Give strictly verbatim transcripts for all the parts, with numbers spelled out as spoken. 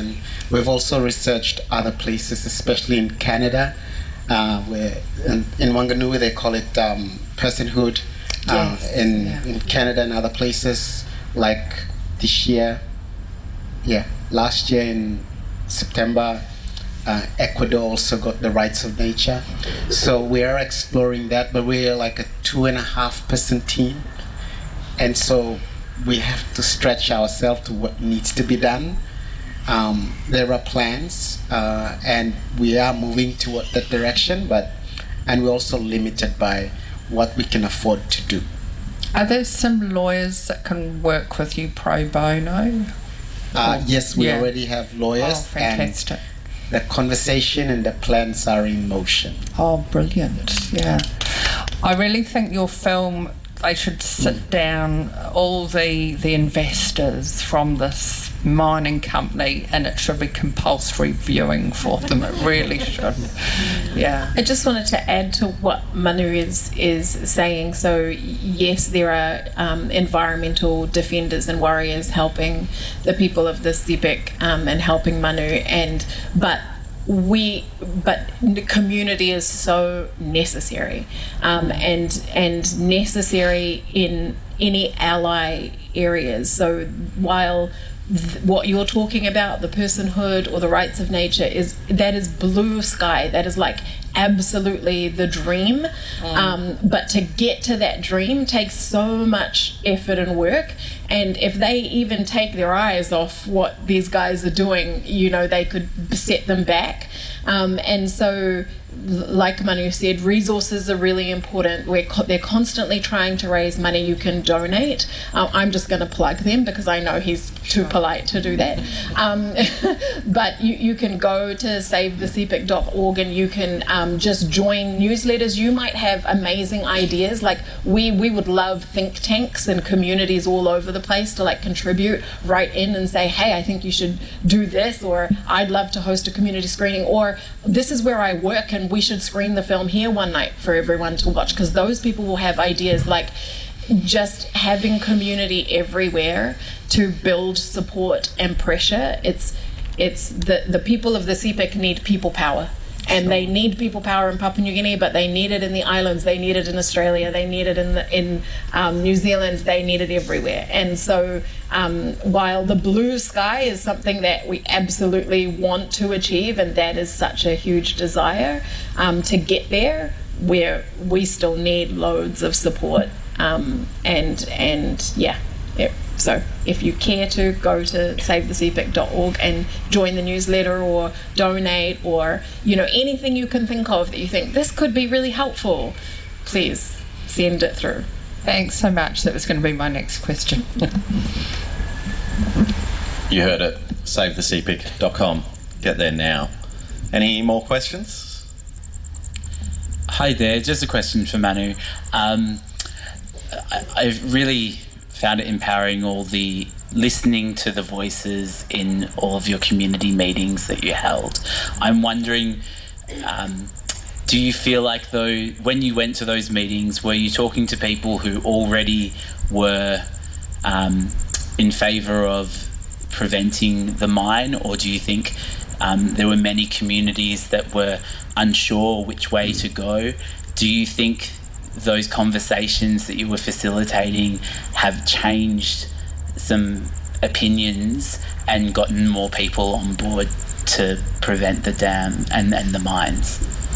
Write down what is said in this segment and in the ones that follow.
and we've also researched other places, especially in Canada, uh, where in, in Wanganui they call it um, personhood. Uh, yes, in yeah. in Canada and other places, like this year, yeah, last year in September, uh, Ecuador also got the rights of nature. So we are exploring that, but we're like a two and a half percent team, and so we have to stretch ourselves to what needs to be done. Um, there are plans, uh, and we are moving toward that direction, but and we're also limited by what we can afford to do. Are there some lawyers that can work with you pro bono? Uh, yes, we Yeah. already have lawyers, Oh, fantastic. and the conversation and the plans are in motion. Oh, brilliant. Yeah. I really think your film, they should sit down, all the, the investors from this mining company, and it should be compulsory viewing for them. It really should. Yeah. I just wanted to add to what Manu is is saying. So yes, there are um, environmental defenders and warriors helping the people of the Sepik um, and helping Manu, and but we but the community is so necessary, um, and and necessary in any ally areas. So while th- what you're talking about, the personhood or the rights of nature, is that is blue sky, that is like absolutely the dream, mm. um, but to get to that dream takes so much effort and work, and if they even take their eyes off what these guys are doing, you know, they could set them back, um, and so like Manu said, resources are really important. We're co- they're constantly trying to raise money. You can donate. Uh, I'm just going to plug them because I know he's too polite to do that. Um, but you, you can go to save the sepik dot org and you can um, just join newsletters. You might have amazing ideas. Like we, we would love think tanks and communities all over the place to like contribute, write in and say, hey, I think you should do this, or I'd love to host a community screening, or this is where I work and we should screen the film here one night for everyone to watch, because those people will have ideas. Like just having community everywhere to build support and pressure. It's it's the the people of the Sepik need people power, and they need people power in Papua New Guinea, but they need it in the islands, they need it in Australia, they need it in the, in um, New Zealand, they need it everywhere. And so um, while the blue sky is something that we absolutely want to achieve, and that is such a huge desire um, to get there, where we still need loads of support, um, and and yeah, yeah. So if you care to, go to save the sepik dot org and join the newsletter or donate, or you know, anything you can think of that you think this could be really helpful, please send it through. Thanks so much. That was going to be my next question. You heard it. save the sepik dot com. Get there now. Any more questions? Hi there. Just a question for Manu. Um, I, I've really found it empowering, all the listening to the voices in all of your community meetings that you held. I'm wondering, um, do you feel like though when you went to those meetings, were you talking to people who already were um, in favour of preventing the mine, or do you think um, there were many communities that were unsure which way to go? Do you think those conversations that you were facilitating have changed some opinions and gotten more people on board to prevent the dam and, and the mines?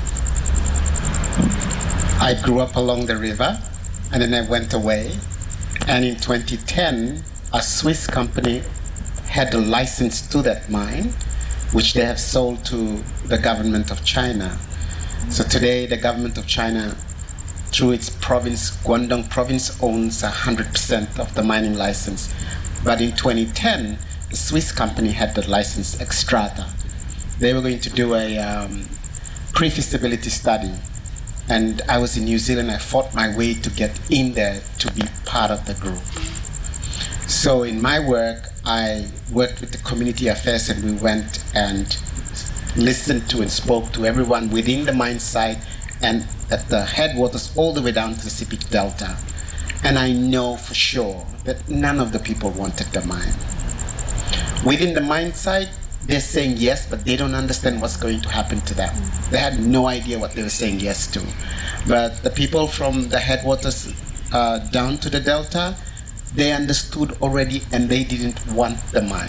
I grew up along the river, and then I went away, and in twenty ten a Swiss company had a license to that mine, which they have sold to the government of China. So today the government of China, through its province, Guangdong province, owns one hundred percent of the mining license. But in twenty ten, the Swiss company had the license, Xstrata. They were going to do a um, pre-feasibility study. And I was in New Zealand. I fought my way to get in there to be part of the group. So in my work, I worked with the community affairs, and we went and listened to and spoke to everyone within the mine site and at the headwaters all the way down to the Sepik Delta. And I know for sure that none of the people wanted the mine. Within the mine site, they're saying yes, but they don't understand what's going to happen to them. They had no idea what they were saying yes to. But the people from the headwaters uh, down to the delta, they understood already, and they didn't want the mine.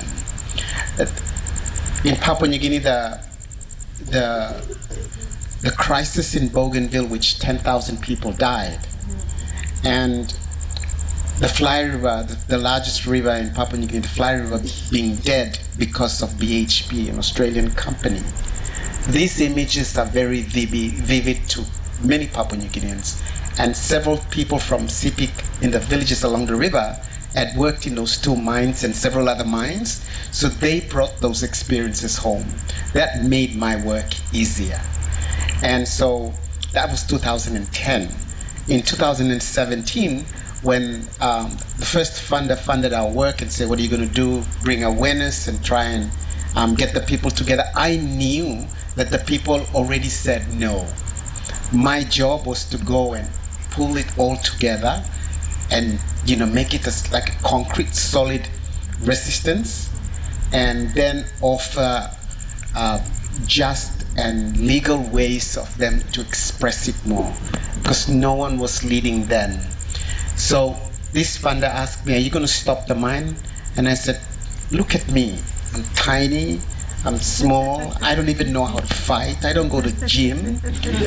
In Papua New Guinea, the the the crisis in Bougainville, which ten thousand people died, and the Fly River, the, the largest river in Papua New Guinea, the Fly River being dead because of B H P, an Australian company. These images are very vivid, vivid to many Papua New Guineans, and several people from C P I C in the villages along the river had worked in those two mines and several other mines, so they brought those experiences home. That made my work easier. And so that was two thousand ten. In two thousand seventeen, when um, the first funder funded our work and said, what are you going to do? Bring awareness and try and um, get the people together. I knew that the people already said no. My job was to go and pull it all together and, you know, make it as like a concrete, solid resistance, and then offer uh, just and legal ways of them to express it more, because no one was leading then. So this funder asked me, are you going to stop the mine? And I said, look at me. I'm tiny, I'm small, I don't even know how to fight, I don't go to the gym.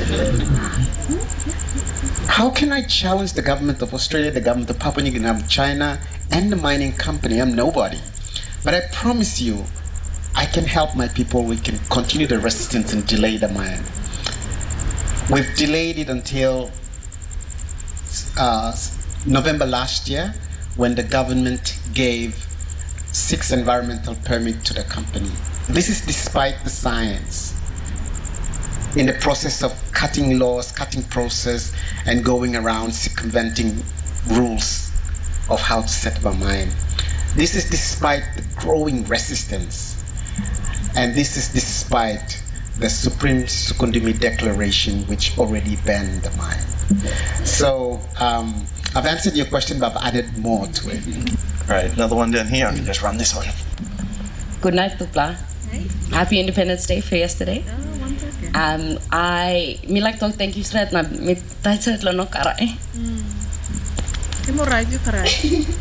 How can I challenge the government of Australia, the government of Papua New Guinea, China, and the mining company? I'm nobody. But I promise you, I can help my people. We can continue the resistance and delay the mine. We've delayed it until uh, November last year, when the government gave six environmental permits to the company. This is despite the science. In the process of cutting laws, cutting process, and going around circumventing rules of how to set up a mine. This is despite the growing resistance. And this is despite the Supreme Sukundimi Declaration, which already banned the mine. So um, I've answered your question, but I've added more to it. Right, another one down here. I can just run this one. Good night, Tupla. Happy Independence Day for yesterday. Um, I me like to thank you straight na me taitsa lo no karai. Imo right you karai.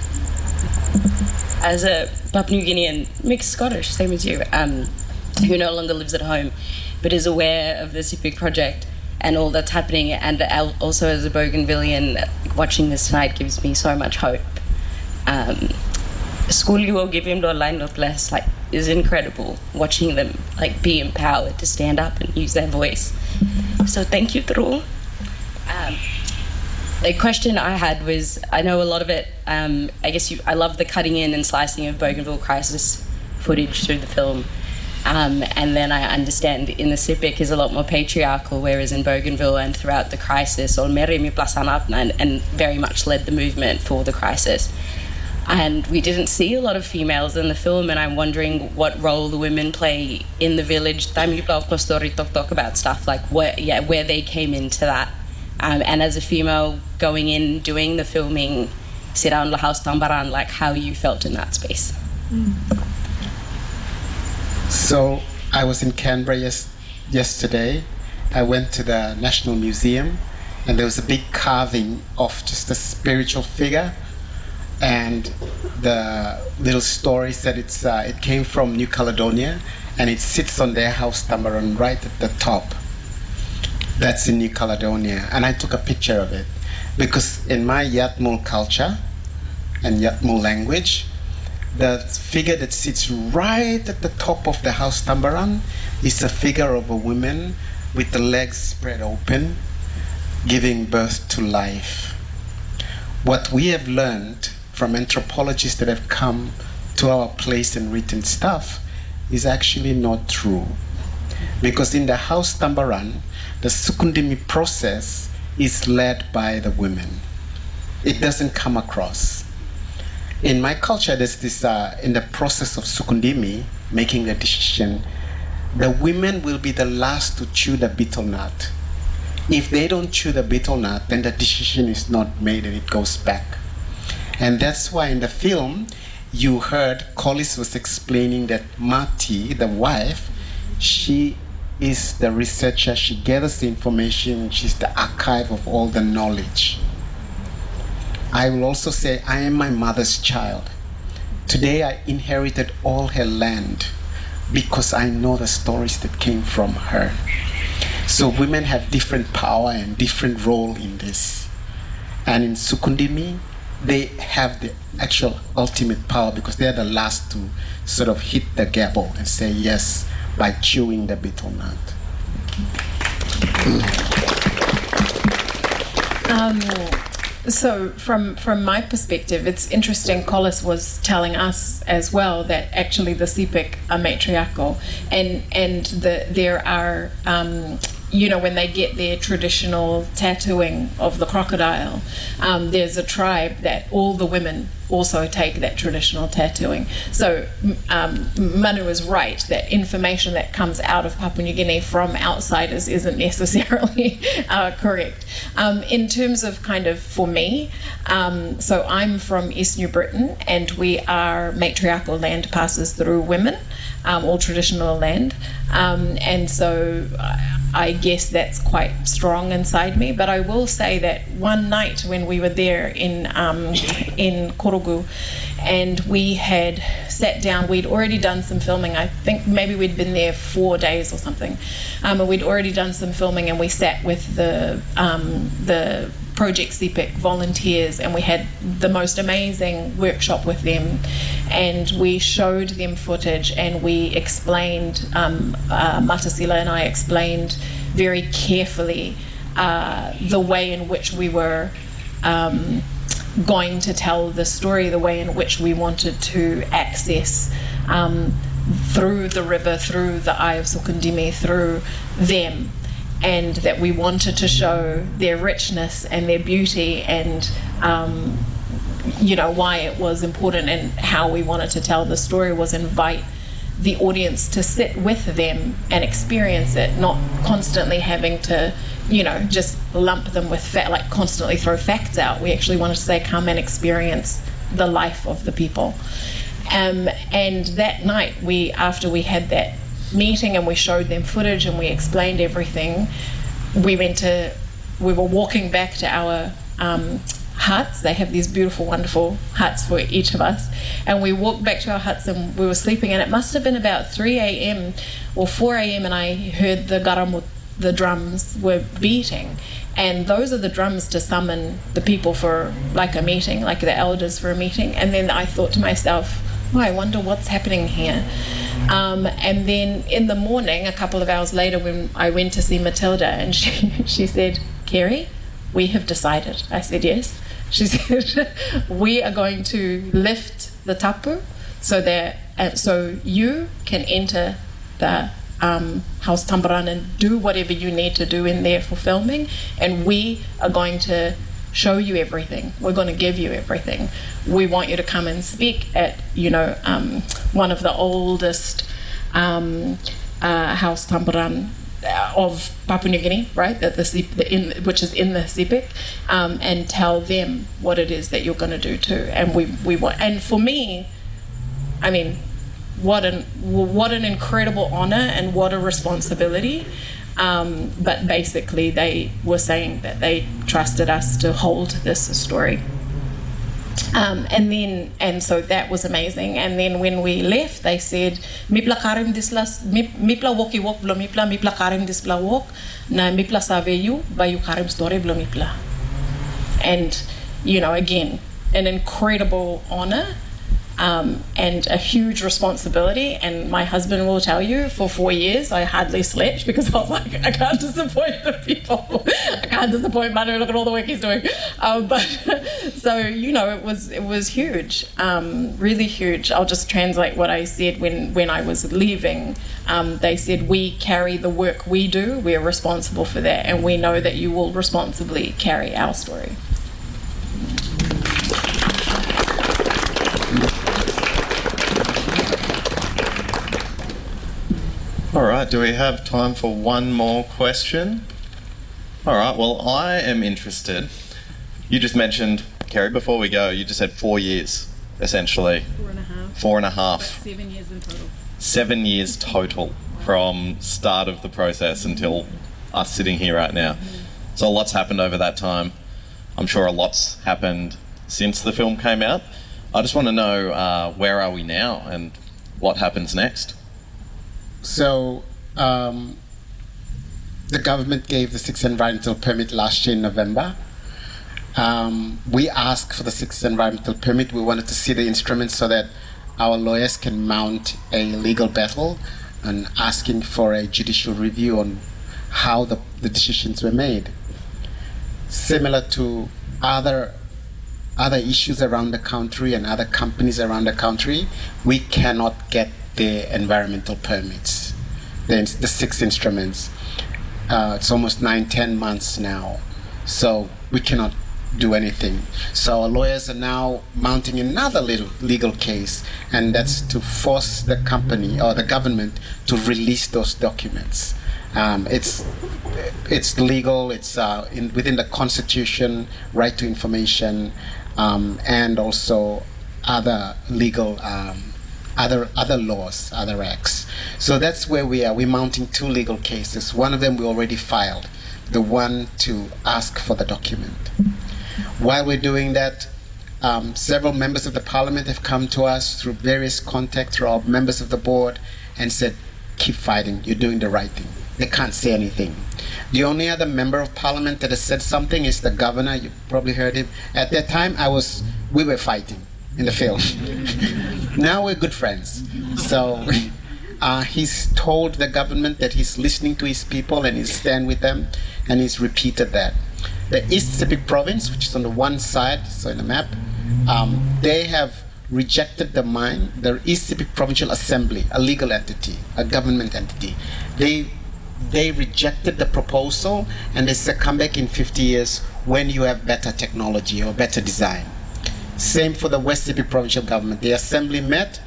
As a Papua New Guinean mixed Scottish, same as you, um, who no longer lives at home, but is aware of the C P I C project and all that's happening, and also as a Bougainvillian, watching this tonight gives me so much hope. Um, School you will give him the line of less like is incredible. Watching them like be empowered to stand up and use their voice. So thank you, Tru. Um, the question I had was, I know a lot of it. Um, I guess you. I love the cutting in and slicing of Bougainville crisis footage through the film. Um, and then I understand in the C P I C is a lot more patriarchal, whereas in Bougainville and throughout the crisis, and, and very much led the movement for the crisis. And we didn't see a lot of females in the film, and I'm wondering what role the women play in the village. Time you talk talk about stuff like where, yeah, where they came into that. Um, and as a female going in, doing the filming, sit down La House Tambaran, like how you felt in that space. Mm. So I was in Canberra yes, yesterday. I went to the National Museum, and there was a big carving of just a spiritual figure. And the little story said it's uh, it came from New Caledonia, and it sits on their house Tambaran right at the top. That's in New Caledonia, and I took a picture of it because in my Yatmul culture and Yatmul language, the figure that sits right at the top of the house Tambaran is a figure of a woman with the legs spread open, giving birth to life. What we have learned from anthropologists that have come to our place and written stuff is actually not true. Because in the house Tambaran, the Sukundimi process is led by the women. It doesn't come across. In my culture, there's this, uh, in the process of Sukundimi, making the decision, the women will be the last to chew the betel nut. If they don't chew the betel nut, then the decision is not made and it goes back. And that's why in the film, you heard Collis was explaining that Mati, the wife, she is the researcher, she gathers the information, she's the archive of all the knowledge. I will also say I am my mother's child. Today I inherited all her land because I know the stories that came from her. So women have different power and different role in this. And in Sukundimi, they have the actual ultimate power because they're the last to sort of hit the gavel and say yes by chewing the betel nut. Um, so from from my perspective, it's interesting. Collis was telling us as well that actually the Sepik are matriarchal, and and the there are um, you know, when they get their traditional tattooing of the crocodile, um, there's a tribe that all the women also take that traditional tattooing. So um, Manu is right that information that comes out of Papua New Guinea from outsiders isn't necessarily uh, correct. Um, in terms of kind of for me, um, so I'm from East New Britain, and we are matriarchal land passes through women, um, all traditional land, um, and so I guess that's quite strong inside me. But I will say that one night when we were there in um, in Korogu, and we had sat down, we'd already done some filming. I think maybe we'd been there four days or something, um, and we'd already done some filming, and we sat with the um, the Project Sepik volunteers, and we had the most amazing workshop with them, and we showed them footage, and we explained, um, uh, Matasila and I explained very carefully uh, the way in which we were um, going to tell the story, the way in which we wanted to access um, through the river, through the Eye of Sukundimi, through them, and that we wanted to show their richness and their beauty, and um, you know, why it was important, and how we wanted to tell the story was invite the audience to sit with them and experience it, not constantly having to, you know, just lump them with fa- like constantly throw facts out. We actually wanted to say, come and experience the life of the people. Um, and that night, we after we had that meeting and we showed them footage and we explained everything, we went to we were walking back to our um, huts. They have these beautiful, wonderful huts for each of us, and we walked back to our huts and we were sleeping, and it must have been about three a.m. or four a.m. and I heard the garamut, the drums were beating, and those are the drums to summon the people for like a meeting, like the elders for a meeting. And then I thought to myself, oh, I wonder what's happening here. Um, and then in the morning, a couple of hours later, when I went to see Matilda, and she, she said, Kerry, we have decided. I said, yes. She said, we are going to lift the tapu so that uh, so you can enter the um, House Tambaran and do whatever you need to do in there for filming, and we are going to show you everything. We're going to give you everything. We want you to come and speak at, you know, um, one of the oldest um, uh, House Tambaran of Papua New Guinea, right? That the, the in which is in the Sepik, um, and tell them what it is that you're going to do too. And we we want. And for me, I mean, what an what an incredible honor and what a responsibility. Um, but basically, they were saying that they trusted us to hold this story. Um, and then, and so that was amazing. And then when we left, they said, "Mipla karim dislas, mipla woki wok blo mipla, mipla karim disla wok, na mipla saveyu, bayu karim story blo mipla." And, you know, again, an incredible honor. Um, and a huge responsibility, and my husband will tell you, for four years I hardly slept because I was like, I can't disappoint the people. I can't disappoint Manu. Look at all the work he's doing. Um, but so you know, it was it was huge, um, really huge. I'll just translate what I said when when I was leaving. Um, they said, we carry the work we do. We are responsible for that, and we know that you will responsibly carry our story. All right, do we have time for one more question? All right, well, I am interested. You just mentioned, Kerry, before we go, you just said four years essentially. Four and a half. Four and a half. But seven years in total. Seven years total from start of the process until us sitting here right now. So a lot's happened over that time. I'm sure a lot's happened since the film came out. I just want to know uh, where are we now and what happens next? So um, the government gave the sixth environmental permit last year in November. Um, we asked for the sixth environmental permit. We wanted to see the instruments so that our lawyers can mount a legal battle and asking for a judicial review on how the, the decisions were made. Similar to other other issues around the country and other companies around the country, we cannot get the environmental permits, the, the six instruments. Uh, it's almost nine, ten months now, so we cannot do anything. So our lawyers are now mounting another little legal case, and that's to force the company or the government to release those documents. Um, it's it's legal. It's uh, in, within the Constitution, right to information, um, and also other legal, um, other other laws, other acts. So that's where we are. We're mounting two legal cases. One of them we already filed, the one to ask for the document. While we're doing that, um, several members of the parliament have come to us through various contacts, through our members of the board, and said, keep fighting, you're doing the right thing. They can't say anything. The only other member of parliament that has said something is the governor. You probably heard him. At that time, I was, we were fighting in the film. Now we're good friends. So uh, he's told the government that he's listening to his people and he'll stand with them, and he's repeated that. The East Sepik province, which is on the one side, so in the map, um, they have rejected the mine. The East Sepik Provincial Assembly, a legal entity, a government entity, they they rejected the proposal, and they said come back in fifty years when you have better technology or better design. Same for the West Sepik Provincial Government. The assembly met,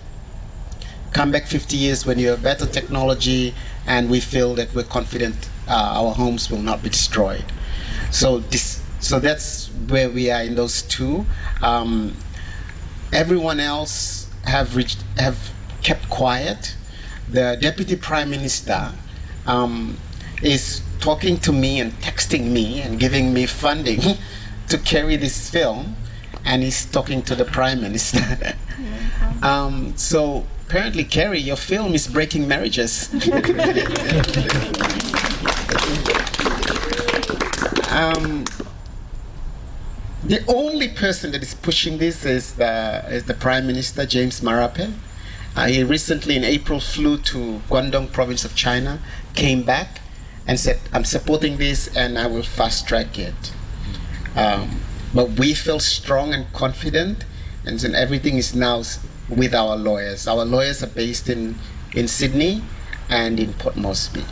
come back fifty years when you have better technology, and we feel that we're confident uh, our homes will not be destroyed. So this, so that's where we are in those two. Um, everyone else have reached, have kept quiet. The Deputy Prime Minister um, is talking to me and texting me and giving me funding to carry this film, and he's talking to the Prime Minister. um, so apparently, Kerry, your film is breaking marriages. Um, the only person that is pushing this is the, is the Prime Minister, James Marape. Uh, he recently, in April, flew to Guangdong province of China, came back and said, I'm supporting this and I will fast track it. Um, but we feel strong and confident, and then everything is now with our lawyers. Our lawyers are based in, in Sydney and in Port Moresby.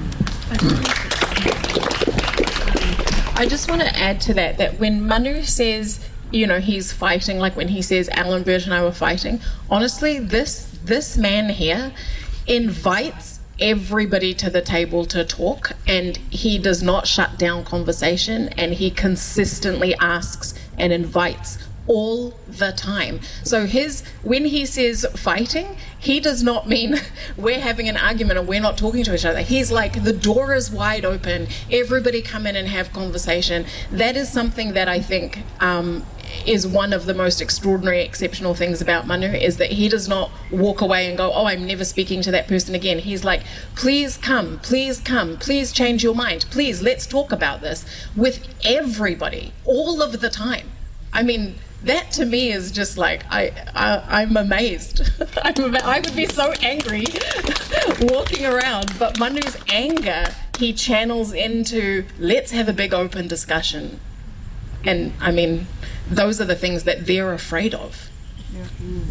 I just want to add to that, that when Manu says, you know, he's fighting, like when he says Alan Burt and I were fighting, honestly, this this man here invites everybody to the table to talk, and he does not shut down conversation, and he consistently asks and invites all the time. So his, when he says fighting, he does not mean we're having an argument and we're not talking to each other. He's like, the door is wide open, everybody come in and have conversation. That is something that I think um, is one of the most extraordinary, exceptional things about Manu, is that he does not walk away and go, oh, I'm never speaking to that person again. He's like, please come, please come, please change your mind, please, let's talk about this, with everybody, all of the time. I mean, that to me is just like, I, I, I'm amazed. I'm ama- I would be so angry walking around, but Manu's anger, he channels into, let's have a big open discussion. And I mean, those are the things that they're afraid of. Yeah.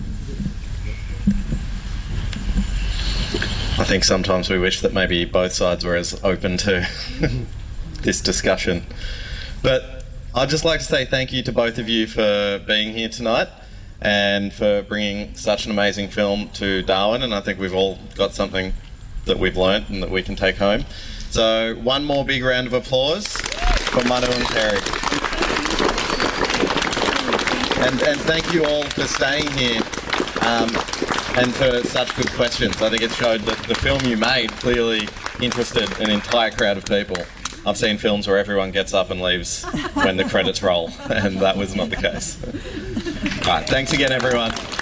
I think sometimes we wish that maybe both sides were as open to this discussion. But I'd just like to say thank you to both of you for being here tonight and for bringing such an amazing film to Darwin, and I think we've all got something that we've learnt and that we can take home. So one more big round of applause for Manu and Kerry. And, and thank you all for staying here um, and for such good questions. I think it showed that the film you made clearly interested an entire crowd of people. I've seen films where everyone gets up and leaves when the credits roll, and that was not the case. All right, thanks again, everyone.